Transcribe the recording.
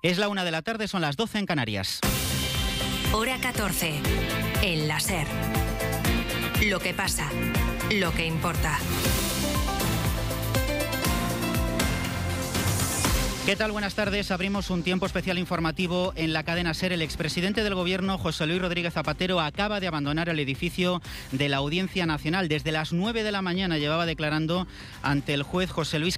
Es la 1 de la tarde, son las 12 en Canarias. Hora 14, en la SER. Lo que pasa, lo que importa. ¿Qué tal? Buenas tardes. Abrimos un tiempo especial informativo en la cadena SER. El expresidente del Gobierno, José Luis Rodríguez Zapatero, acaba de abandonar el edificio de la Audiencia Nacional. Desde las 9 de la mañana llevaba declarando ante el juez José Luis